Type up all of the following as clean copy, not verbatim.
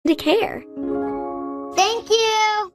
to care. Thank you!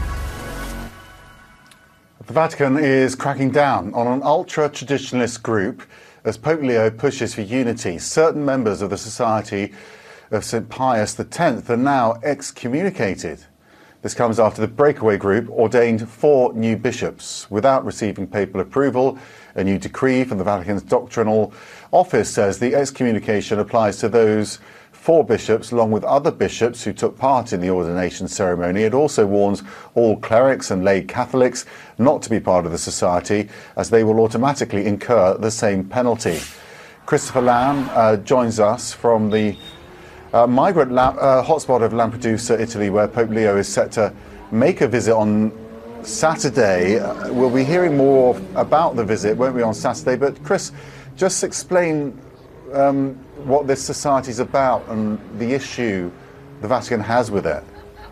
The Vatican is cracking down on an ultra-traditionalist group as Pope Leo pushes for unity. Certain members of the Society of St. Pius X are now excommunicated. This comes after the breakaway group ordained 4 new bishops. Without receiving papal approval, a new decree from the Vatican's doctrinal office says the excommunication applies to those 4 bishops, along with other bishops who took part in the ordination ceremony. It also warns all clerics and lay Catholics not to be part of the society, as they will automatically incur the same penalty. Christopher Lamb joins us from the migrant hotspot of Lampedusa, Italy, where Pope Leo is set to make a visit on Saturday. We'll be hearing more about the visit, won't we, on Saturday? But Chris, just explain what this society is about and the issue the Vatican has with it.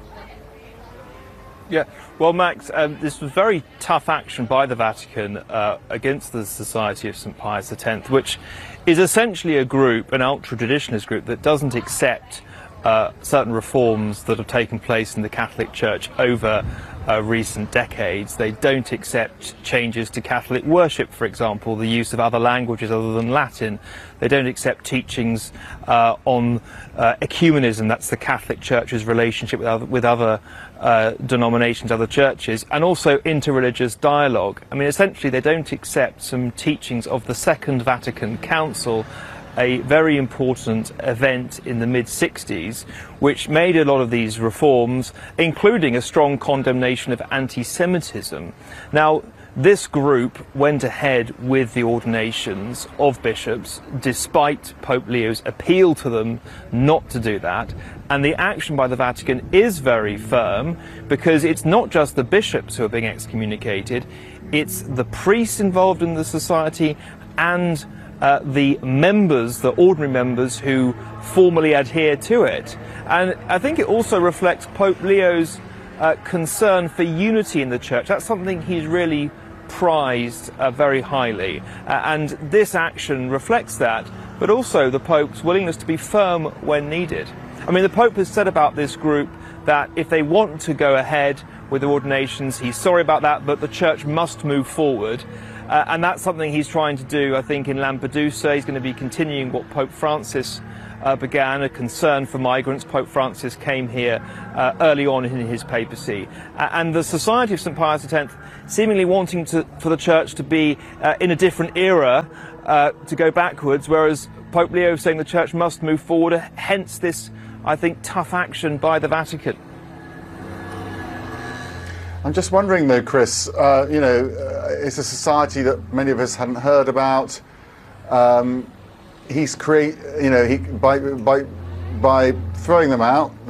Yeah, well, Max, this was very tough action by the Vatican against the Society of St. Pius X, which is essentially a group, an ultra-traditionalist group, that doesn't accept certain reforms that have taken place in the Catholic Church over recent decades. They don't accept changes to Catholic worship, for example, the use of other languages other than Latin. They don't accept teachings on ecumenism, that's the Catholic Church's relationship with other denominations, other churches, and also interreligious dialogue. I mean, essentially, they don't accept some teachings of the Second Vatican Council, a very important event in the mid-60s, which made a lot of these reforms, including a strong condemnation of anti-Semitism. Now, this group went ahead with the ordinations of bishops, despite Pope Leo's appeal to them not to do that. And the action by the Vatican is very firm, because it's not just the bishops who are being excommunicated, it's the priests involved in the society and the members, the ordinary members who formally adhere to it. And I think it also reflects Pope Leo's concern for unity in the Church. That's something he's really prized very highly. And this action reflects that, but also the Pope's willingness to be firm when needed. I mean, the Pope has said about this group that if they want to go ahead with the ordinations, he's sorry about that, but the Church must move forward. And that's something he's trying to do, I think, in Lampedusa. He's going to be continuing what Pope Francis began, a concern for migrants. Pope Francis came here early on in his papacy. And the Society of St. Pius X seemingly wanting for the Church to be in a different era, to go backwards, whereas Pope Leo saying the Church must move forward, hence this, I think, tough action by the Vatican. I'm just wondering, though, Chris, it's a society that many of us hadn't heard about. By throwing them out,